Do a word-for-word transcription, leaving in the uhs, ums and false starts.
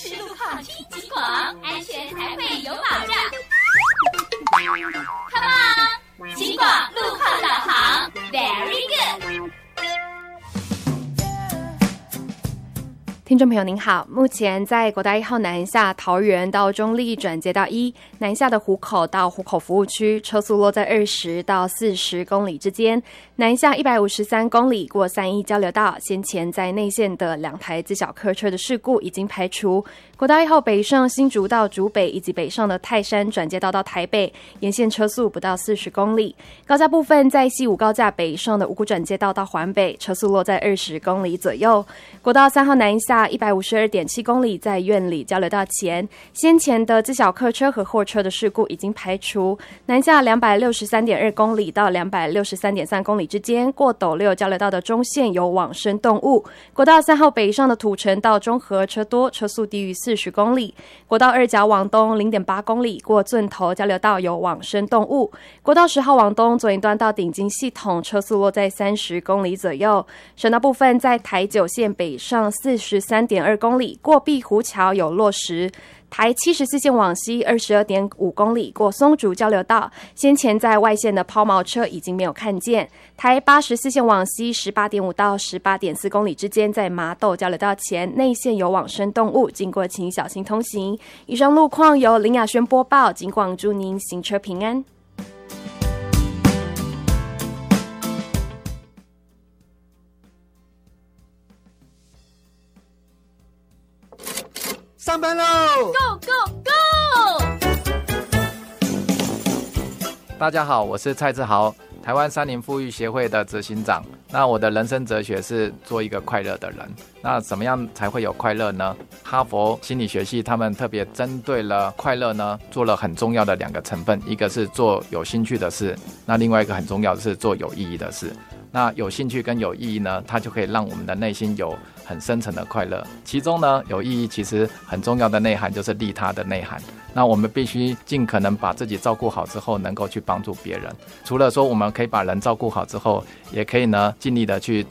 是路况听警广，安全才会有保障。Come on， 警广路况导航 ，Very good。 听众朋友您好，目前在国道一号南下桃园到中壢转接道一南下的湖口到湖口服务区，车速落在二十到四十公里之间。南下一百五十三公里过三一交流道，先前在内线的两台自小客车的事故已经排除。国道一号北上新竹到竹北以及北上的泰山转接道到台北，沿线车速不到四十公里。高架部分在西武高架北上的五股转接道到环北，车速落在二十公里左右。国道三号南下一百五十二点七公里，在苑里交流道前，先前的自小客车和货车的事故已经排除。南下两百六十三点二公里到两百六十三点三公里之间，过斗六交流道的中线有往生动物。国道三号北上的土城到中和车多，车速低于四十公里。国道二甲往东零点八公里，过圳头交流道有往生动物。国道十号往东左一端到顶金系统，车速落在三十公里左右。省道部分在台九线北上四十三点二公里，过碧湖桥有落石。台七十四线往西二十二点五公里，过松竹交流道，先前在外线的抛锚车已经没有看见。台八十四线往西十八点五到十八点四公里之间，在麻豆交流道前内线有往生动物，经过请小心通行。以上路况由林雅轩播报，警广祝您行车平安。 上班喽 ！Go Go Go！ 大家好，我是蔡志豪，台湾山林富裕协会的执行长。那我的人生哲学是做一个快乐的人。那怎么样才会有快乐呢？哈佛心理学系他们特别针对了快乐呢，做了很重要的两个成分，一个是做有兴趣的事，那另外一个很重要的是做有意义的事。那有兴趣跟有意义呢，它就可以让我们的内心有很深层的快乐。其中呢，有意义其实很重要的内涵就是利他的内涵。那我们必须尽可能把自己照顾好之后，能够去帮助别人。除了说我们可以把人照顾好之后，也可以呢尽力的去